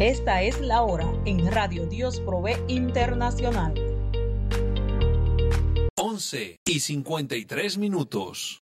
Esta es la hora en Radio Dios Provee Internacional. 11:53.